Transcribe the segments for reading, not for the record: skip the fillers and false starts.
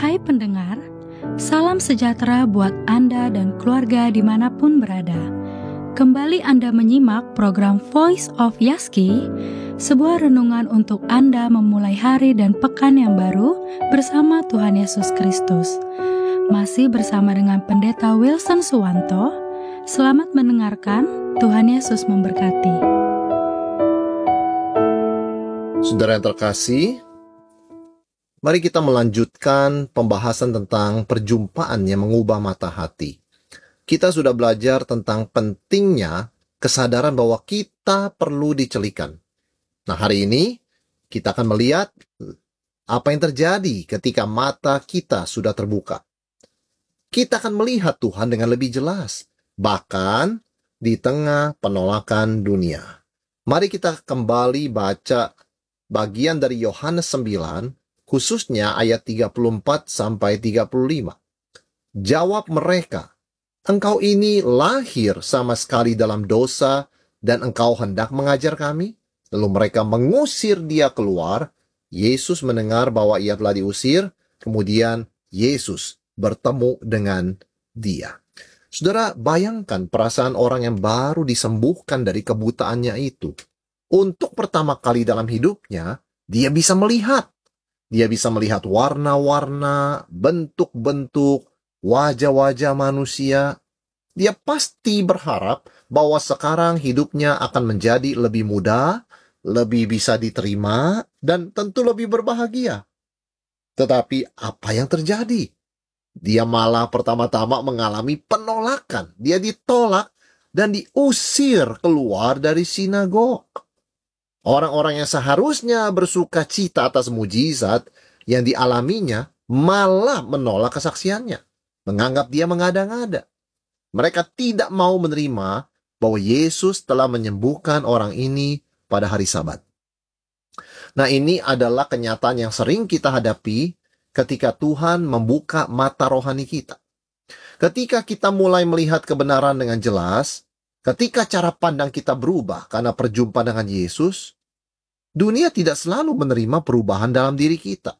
Hai pendengar, salam sejahtera buat Anda dan keluarga dimanapun berada. Kembali Anda menyimak program Voice of Yaski, sebuah renungan untuk Anda memulai hari dan pekan yang baru bersama Tuhan Yesus Kristus. Masih bersama dengan Pendeta Wilson Suwanto. Selamat mendengarkan, Tuhan Yesus memberkati. Saudara yang terkasih, mari kita melanjutkan pembahasan tentang perjumpaan yang mengubah mata hati. Kita sudah belajar tentang pentingnya kesadaran bahwa kita perlu dicelikan. Nah, hari ini kita akan melihat apa yang terjadi ketika mata kita sudah terbuka. Kita akan melihat Tuhan dengan lebih jelas, bahkan di tengah penolakan dunia. Mari kita kembali baca bagian dari Yohanes 9, khususnya ayat 34 sampai 35. Jawab mereka, "Engkau ini lahir sama sekali dalam dosa dan engkau hendak mengajar kami?" Lalu mereka mengusir dia keluar. Yesus mendengar bahwa ia telah diusir, kemudian Yesus bertemu dengan dia. Saudara, bayangkan perasaan orang yang baru disembuhkan dari kebutaannya itu. Untuk pertama kali dalam hidupnya, dia bisa melihat. Dia bisa melihat warna-warna, bentuk-bentuk, wajah-wajah manusia. Dia pasti berharap bahwa sekarang hidupnya akan menjadi lebih mudah, lebih bisa diterima, dan tentu lebih berbahagia. Tetapi apa yang terjadi? Dia malah pertama-tama mengalami penolakan. Dia ditolak dan diusir keluar dari sinagog. Orang-orang yang seharusnya bersuka cita atas mujizat yang dialaminya malah menolak kesaksiannya, menganggap dia mengada-ngada. Mereka tidak mau menerima bahwa Yesus telah menyembuhkan orang ini pada hari Sabat. Nah, ini adalah kenyataan yang sering kita hadapi ketika Tuhan membuka mata rohani kita. Ketika kita mulai melihat kebenaran dengan jelas, ketika cara pandang kita berubah karena perjumpaan dengan Yesus, dunia tidak selalu menerima perubahan dalam diri kita.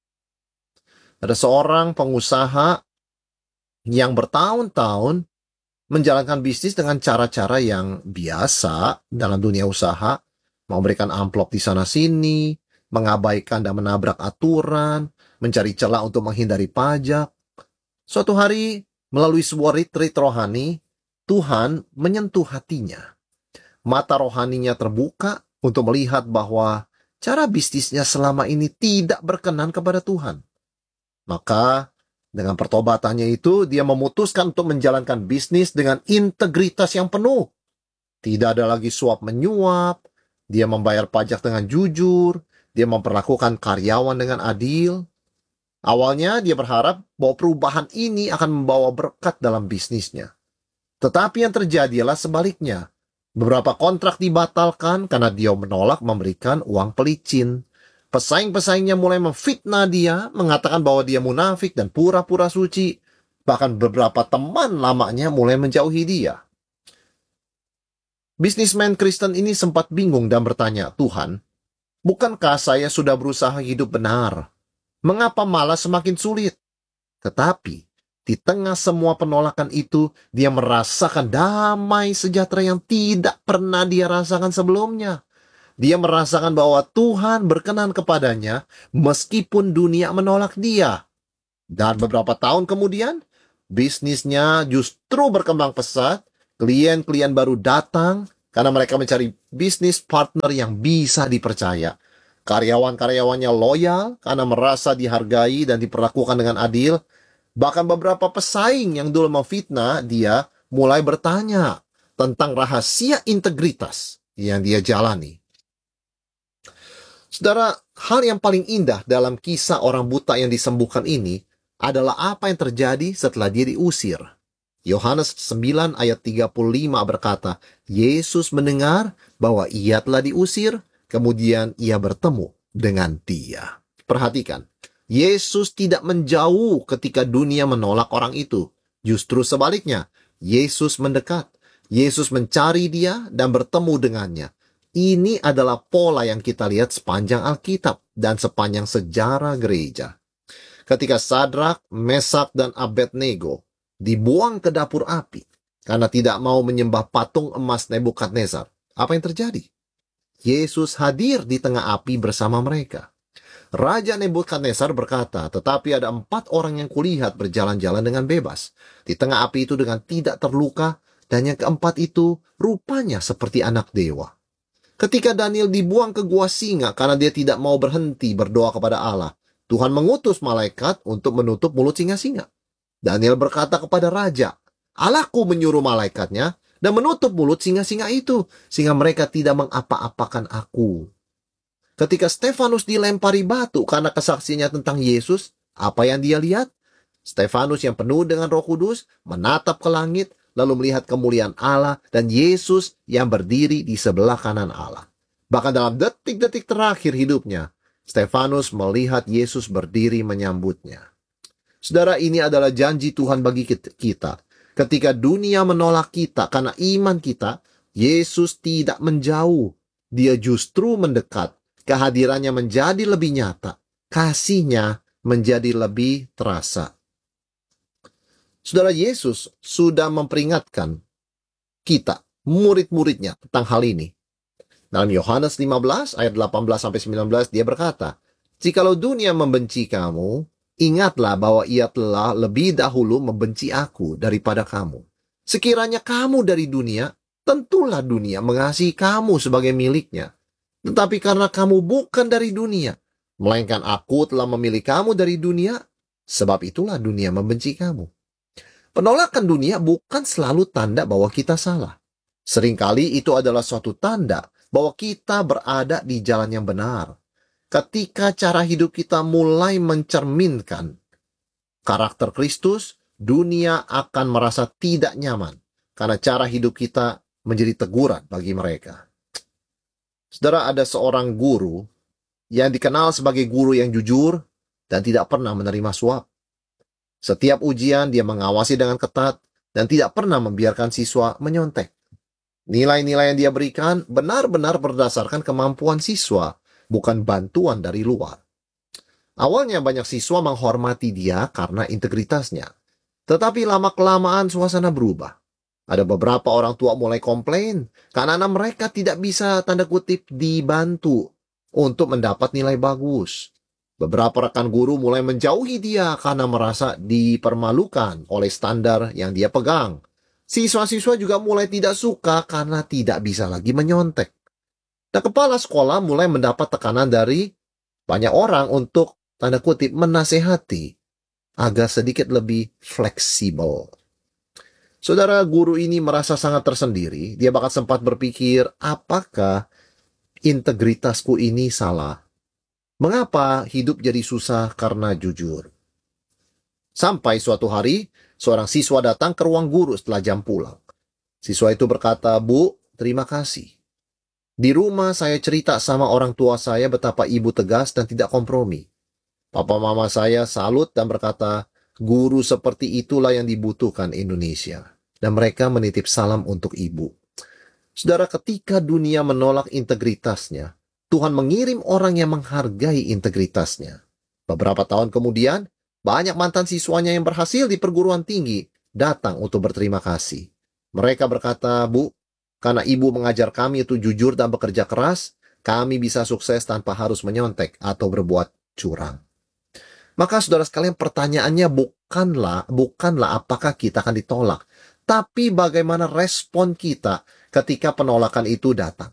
Ada seorang pengusaha yang bertahun-tahun menjalankan bisnis dengan cara-cara yang biasa dalam dunia usaha, memberikan amplop di sana-sini, mengabaikan dan menabrak aturan, mencari celah untuk menghindari pajak. Suatu hari, melalui sebuah retreat rohani, Tuhan menyentuh hatinya. Mata rohaninya terbuka untuk melihat bahwa cara bisnisnya selama ini tidak berkenan kepada Tuhan. Maka, dengan pertobatannya itu, dia memutuskan untuk menjalankan bisnis dengan integritas yang penuh. Tidak ada lagi suap menyuap, dia membayar pajak dengan jujur, dia memperlakukan karyawan dengan adil. Awalnya dia berharap bahwa perubahan ini akan membawa berkat dalam bisnisnya. Tetapi yang terjadi adalah sebaliknya. Beberapa kontrak dibatalkan karena dia menolak memberikan uang pelicin. Pesaing-pesaingnya mulai memfitnah dia, mengatakan bahwa dia munafik dan pura-pura suci. Bahkan beberapa teman lamanya mulai menjauhi dia. Bisnismen Kristen ini sempat bingung dan bertanya, "Tuhan, bukankah saya sudah berusaha hidup benar? Mengapa malah semakin sulit?" Tetapi di tengah semua penolakan itu, dia merasakan damai sejahtera yang tidak pernah dia rasakan sebelumnya. Dia merasakan bahwa Tuhan berkenan kepadanya meskipun dunia menolak dia. Dan beberapa tahun kemudian, bisnisnya justru berkembang pesat. Klien-klien baru datang karena mereka mencari bisnis partner yang bisa dipercaya. Karyawan-karyawannya loyal karena merasa dihargai dan diperlakukan dengan adil. Bahkan beberapa pesaing yang dulu memfitnah dia mulai bertanya tentang rahasia integritas yang dia jalani. Saudara, hal yang paling indah dalam kisah orang buta yang disembuhkan ini adalah apa yang terjadi setelah dia diusir. Yohanes 9 ayat 35 berkata, Yesus mendengar bahwa ia telah diusir, kemudian ia bertemu dengan dia. Perhatikan, Yesus tidak menjauh ketika dunia menolak orang itu. Justru sebaliknya, Yesus mendekat. Yesus mencari dia dan bertemu dengannya. Ini adalah pola yang kita lihat sepanjang Alkitab dan sepanjang sejarah gereja. ketika Sadrak, Mesak, dan Abednego dibuang ke dapur api karena tidak mau menyembah patung emas Nebukadnezar. Apa yang terjadi? Yesus hadir di tengah api bersama mereka. Raja Nebukadnezar berkata, tetapi ada 4 orang yang kulihat berjalan-jalan dengan bebas di tengah api itu dengan tidak terluka, dan yang keempat itu rupanya seperti anak dewa. Ketika Daniel dibuang ke gua singa karena dia tidak mau berhenti berdoa kepada Allah, Tuhan mengutus malaikat untuk menutup mulut singa-singa. Daniel berkata kepada raja, Allahku menyuruh malaikatnya dan menutup mulut singa-singa itu, sehingga mereka tidak mengapa-apakan aku. Ketika Stefanus dilempari batu karena kesaksiannya tentang Yesus, apa yang dia lihat? Stefanus yang penuh dengan Roh Kudus menatap ke langit, lalu melihat kemuliaan Allah dan Yesus yang berdiri di sebelah kanan Allah. Bahkan dalam detik-detik terakhir hidupnya, Stefanus melihat Yesus berdiri menyambutnya. Saudara, ini adalah janji Tuhan bagi kita. Ketika dunia menolak kita karena iman kita, Yesus tidak menjauh. Dia justru mendekat. Kehadirannya menjadi lebih nyata. Kasih-Nya menjadi lebih terasa. Saudara, Yesus sudah memperingatkan kita, murid-muridnya, tentang hal ini. Dalam Yohanes 15 ayat 18-19 dia berkata, "Jikalau dunia membenci kamu, ingatlah bahwa ia telah lebih dahulu membenci aku daripada kamu. Sekiranya kamu dari dunia, tentulah dunia mengasihi kamu sebagai miliknya. Tetapi karena kamu bukan dari dunia, melainkan aku telah memilih kamu dari dunia, sebab itulah dunia membenci kamu." Penolakan dunia bukan selalu tanda bahwa kita salah. Seringkali itu adalah suatu tanda bahwa kita berada di jalan yang benar. Ketika cara hidup kita mulai mencerminkan karakter Kristus, dunia akan merasa tidak nyaman karena cara hidup kita menjadi teguran bagi mereka. Saudara, ada seorang guru yang dikenal sebagai guru yang jujur dan tidak pernah menerima suap. Setiap ujian dia mengawasi dengan ketat dan tidak pernah membiarkan siswa menyontek. Nilai-nilai yang dia berikan benar-benar berdasarkan kemampuan siswa, bukan bantuan dari luar. Awalnya banyak siswa menghormati dia karena integritasnya. Tetapi lama-kelamaan suasana berubah. Ada beberapa orang tua mulai komplain karena anak mereka tidak bisa tanda kutip dibantu untuk mendapat nilai bagus. Beberapa rekan guru mulai menjauhi dia karena merasa dipermalukan oleh standar yang dia pegang. Siswa-siswa juga mulai tidak suka karena tidak bisa lagi menyontek. Nah, kepala sekolah mulai mendapat tekanan dari banyak orang untuk tanda kutip menasehati agar sedikit lebih fleksibel. Saudara, guru ini merasa sangat tersendiri. Dia bahkan sempat berpikir, apakah integritasku ini salah? Mengapa hidup jadi susah karena jujur? Sampai suatu hari, seorang siswa datang ke ruang guru setelah jam pulang. Siswa itu berkata, "Bu, terima kasih. Di rumah saya cerita sama orang tua saya betapa ibu tegas dan tidak kompromi. Papa mama saya salut dan berkata, guru seperti itulah yang dibutuhkan Indonesia. Dan mereka menitip salam untuk ibu." Saudara, ketika dunia menolak integritasnya, Tuhan mengirim orang yang menghargai integritasnya. Beberapa tahun kemudian, banyak mantan siswanya yang berhasil di perguruan tinggi datang untuk berterima kasih. Mereka berkata, "Bu, karena ibu mengajar kami itu jujur dan bekerja keras, kami bisa sukses tanpa harus menyontek atau berbuat curang." Maka saudara sekalian, pertanyaannya bukanlah apakah kita akan ditolak, tapi bagaimana respon kita ketika penolakan itu datang.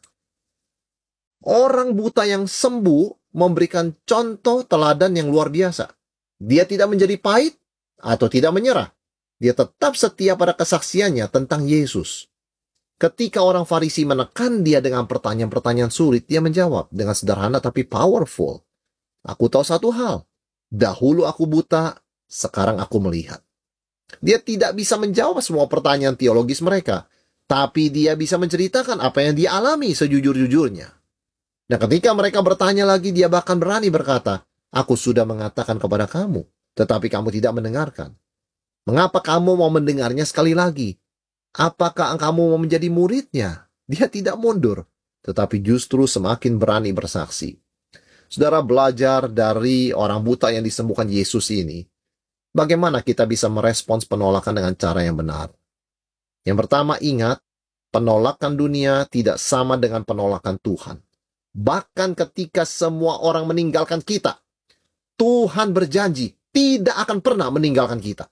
Orang buta yang sembuh memberikan contoh teladan yang luar biasa. Dia tidak menjadi pahit atau tidak menyerah. Dia tetap setia pada kesaksiannya tentang Yesus. Ketika orang Farisi menekan dia dengan pertanyaan-pertanyaan sulit, dia menjawab dengan sederhana tapi powerful. "Aku tahu satu hal. Dahulu aku buta, sekarang aku melihat." Dia tidak bisa menjawab semua pertanyaan teologis mereka, tapi dia bisa menceritakan apa yang dia alami sejujur-jujurnya. Nah, ketika mereka bertanya lagi, dia bahkan berani berkata, "Aku sudah mengatakan kepada kamu, tetapi kamu tidak mendengarkan. Mengapa kamu mau mendengarnya sekali lagi? Apakah kamu mau menjadi muridnya?" Dia tidak mundur, tetapi justru semakin berani bersaksi. Saudara, belajar dari orang buta yang disembuhkan Yesus ini, bagaimana kita bisa merespons penolakan dengan cara yang benar? Yang pertama, ingat, penolakan dunia tidak sama dengan penolakan Tuhan. Bahkan ketika semua orang meninggalkan kita, Tuhan berjanji tidak akan pernah meninggalkan kita.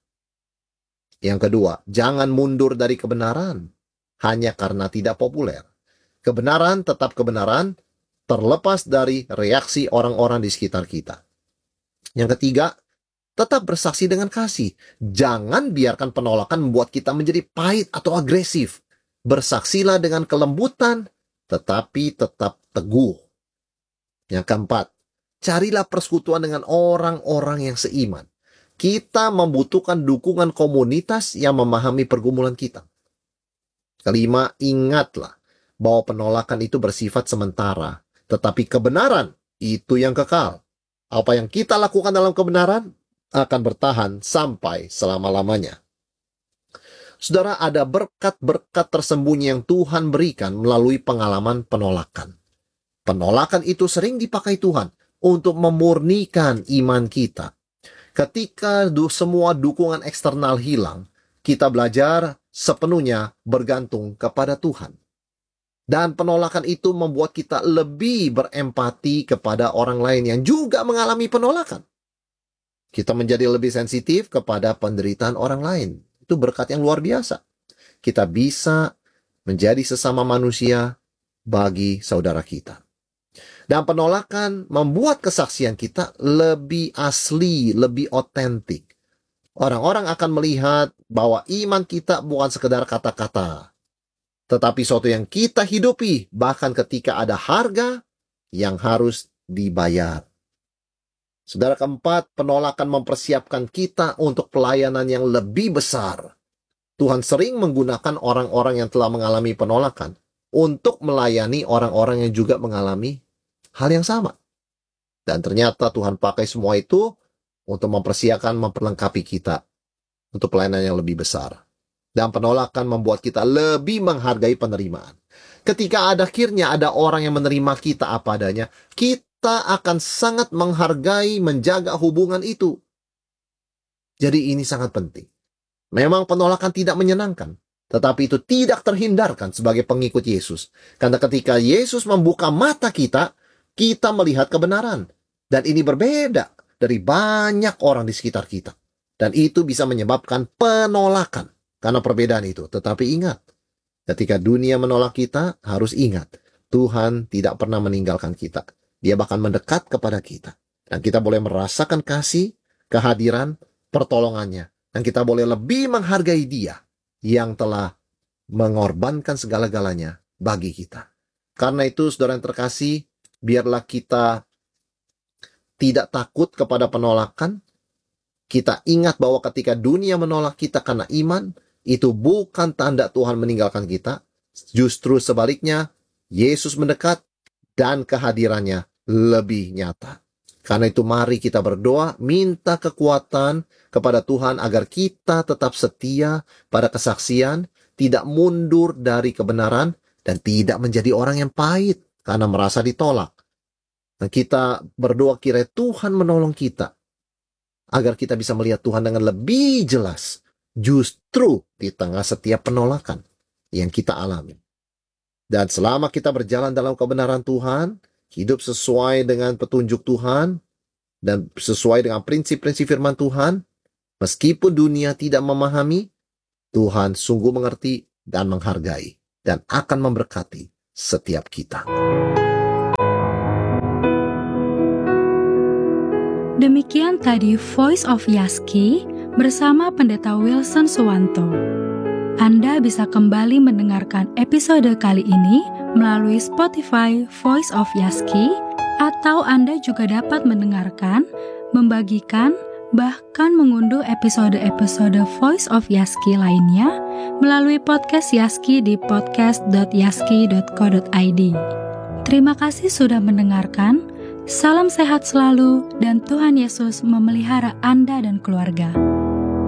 Yang kedua, jangan mundur dari kebenaran hanya karena tidak populer. Kebenaran tetap kebenaran, terlepas dari reaksi orang-orang di sekitar kita. Yang ketiga, tetap bersaksi dengan kasih. Jangan biarkan penolakan membuat kita menjadi pahit atau agresif. Bersaksilah dengan kelembutan, tetapi tetap teguh. Yang keempat, carilah persekutuan dengan orang-orang yang seiman. Kita membutuhkan dukungan komunitas yang memahami pergumulan kita. Kelima, ingatlah bahwa penolakan itu bersifat sementara, tetapi kebenaran itu yang kekal. Apa yang kita lakukan dalam kebenaran akan bertahan sampai selama-lamanya. Saudara, ada berkat-berkat tersembunyi yang Tuhan berikan melalui pengalaman penolakan. Penolakan itu sering dipakai Tuhan untuk memurnikan iman kita. Ketika semua dukungan eksternal hilang, kita belajar sepenuhnya bergantung kepada Tuhan. Dan penolakan itu membuat kita lebih berempati kepada orang lain yang juga mengalami penolakan. Kita menjadi lebih sensitif kepada penderitaan orang lain. Itu berkat yang luar biasa. Kita bisa menjadi sesama manusia bagi saudara kita. Dan penolakan membuat kesaksian kita lebih asli, lebih otentik. Orang-orang akan melihat bahwa iman kita bukan sekedar kata-kata, tetapi sesuatu yang kita hidupi, bahkan ketika ada harga yang harus dibayar. Saudara, keempat, penolakan mempersiapkan kita untuk pelayanan yang lebih besar. Tuhan sering menggunakan orang-orang yang telah mengalami penolakan untuk melayani orang-orang yang juga mengalami hal yang sama. Dan ternyata Tuhan pakai semua itu untuk mempersiapkan, memperlengkapi kita untuk pelayanan yang lebih besar. Dan penolakan membuat kita lebih menghargai penerimaan. Ketika akhirnya ada orang yang menerima kita apa adanya, kita akan sangat menghargai, menjaga hubungan itu. Jadi ini sangat penting. Memang penolakan tidak menyenangkan, tetapi itu tidak terhindarkan sebagai pengikut Yesus. Karena ketika Yesus membuka mata kita, kita melihat kebenaran. Dan ini berbeda dari banyak orang di sekitar kita. Dan itu bisa menyebabkan penolakan karena perbedaan itu. Tetapi ingat, ketika dunia menolak kita, harus ingat, Tuhan tidak pernah meninggalkan kita. Dia bahkan mendekat kepada kita. Dan kita boleh merasakan kasih, kehadiran, pertolongannya. Dan kita boleh lebih menghargai Dia yang telah mengorbankan segala-galanya bagi kita. Karena itu, saudara yang terkasih, biarlah kita tidak takut kepada penolakan. Kita ingat bahwa ketika dunia menolak kita karena iman, itu bukan tanda Tuhan meninggalkan kita. Justru sebaliknya, Yesus mendekat dan kehadirannya lebih nyata. Karena itu mari kita berdoa, minta kekuatan kepada Tuhan agar kita tetap setia pada kesaksian, tidak mundur dari kebenaran, dan tidak menjadi orang yang pahit karena merasa ditolak. Dan kita berdoa kiranya Tuhan menolong kita agar kita bisa melihat Tuhan dengan lebih jelas justru di tengah setiap penolakan yang kita alami. Dan selama kita berjalan dalam kebenaran Tuhan, hidup sesuai dengan petunjuk Tuhan, dan sesuai dengan prinsip-prinsip firman Tuhan, meskipun dunia tidak memahami, Tuhan sungguh mengerti dan menghargai, dan akan memberkati setiap kita. Demikian tadi Voice of Yaski bersama Pendeta Wilson Suwanto. Anda bisa kembali mendengarkan episode kali ini melalui Spotify Voice of Yaski, atau Anda juga dapat mendengarkan, membagikan, bahkan mengunduh episode-episode Voice of Yaski lainnya melalui podcast Yaski di podcast.yaski.co.id. Terima kasih sudah mendengarkan. Salam sehat selalu dan Tuhan Yesus memelihara Anda dan keluarga.